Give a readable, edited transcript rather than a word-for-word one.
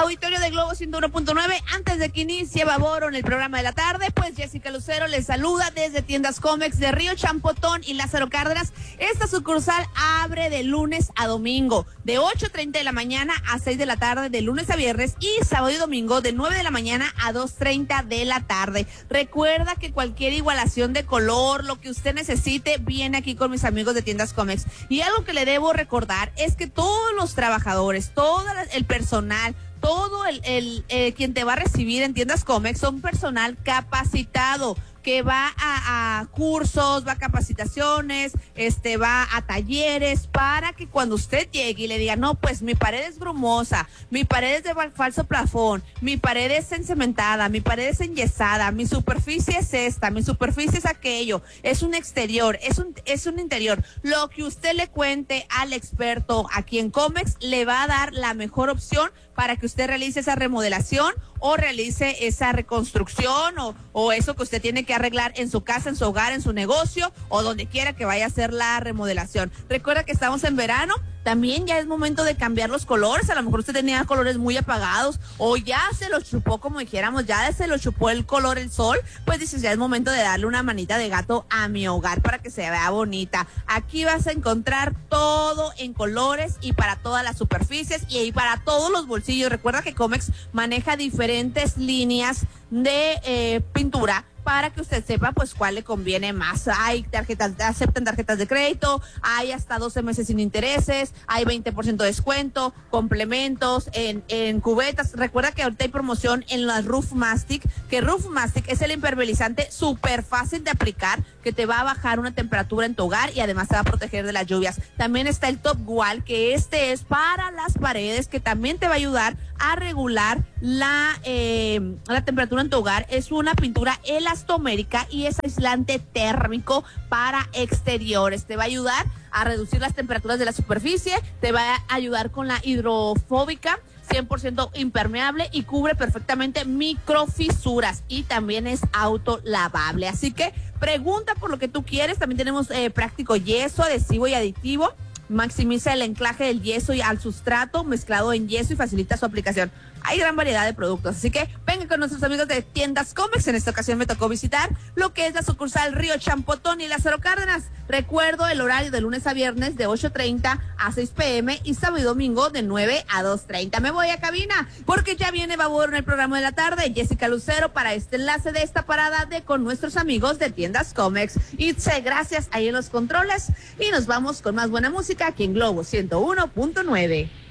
auditorio de Globo 101.9. Antes de que inicie Baboro en el programa de la tarde, pues Jessica Lucero les saluda desde Tiendas Comex de Río Champotón y Lázaro Cárdenas. Esta sucursal abre de lunes a domingo, de 8:30 de la mañana a 6 de la tarde, de lunes a viernes, y sábado y domingo de 9 de la mañana a 2:30 de la tarde. Recuerda que cualquier igualación de color, lo que usted necesite, viene aquí con mis amigos de Tiendas Comex. Y algo que le debo recordar es que todos los trabajadores, todo el personal, todo quien te va a recibir en Tiendas Comex son personal capacitado, que va a cursos, va a capacitaciones, va a talleres, para que cuando usted llegue y le diga, no, pues mi pared es brumosa, mi pared es de falso plafón, mi pared es encementada, mi pared es enyesada, mi superficie es esta, mi superficie es aquello, es un exterior, es un interior. Lo que usted le cuente al experto aquí en Comex le va a dar la mejor opción para que usted realice esa remodelación o realice esa reconstrucción o eso que usted tiene que arreglar en su casa, en su hogar, en su negocio o donde quiera que vaya a hacer la remodelación. Recuerda que estamos en verano, también ya es momento de cambiar los colores. A lo mejor usted tenía colores muy apagados o ya se los chupó, como dijéramos, ya se lo chupó el color el sol, pues dices, ya es momento de darle una manita de gato a mi hogar para que se vea bonita. Aquí vas a encontrar todo en colores y para todas las superficies y para todos los bolsillos. Recuerda que Comex maneja diferentes líneas de pintura para que usted sepa pues cuál le conviene más. Hay aceptan tarjetas de crédito, hay hasta 12 meses sin intereses, hay 20% de descuento, complementos en cubetas. Recuerda que ahorita hay promoción en la Roof Mastic, que Roof Mastic es el impermeabilizante súper fácil de aplicar, que te va a bajar una temperatura en tu hogar y además te va a proteger de las lluvias. También está el Top Wall, que es para las paredes, que también te va a ayudar a regular la temperatura en tu hogar. Es una pintura elastomérica y es aislante térmico para exteriores. Te va a ayudar a reducir las temperaturas de la superficie, te va a ayudar con la hidrofóbica, 100% impermeable y cubre perfectamente microfisuras y también es autolavable. Así que pregunta por lo que tú quieres. También tenemos práctico yeso, adhesivo y aditivo. Maximiza el anclaje del yeso y al sustrato mezclado en yeso y facilita su aplicación. Hay gran variedad de productos, así que vengan con nuestros amigos de Tiendas Comex. En esta ocasión me tocó visitar lo que es la sucursal Río Champotón y Lázaro Cárdenas. Recuerdo el horario de lunes a viernes de 8:30 a 6 p.m. y sábado y domingo de 9 a 2:30. Me voy a cabina porque ya viene Baboro en el programa de la tarde. Jessica Lucero para este enlace de esta parada con nuestros amigos de Tiendas Comex. Itze, gracias ahí en los controles y nos vamos con más buena música aquí en Globo 101.9.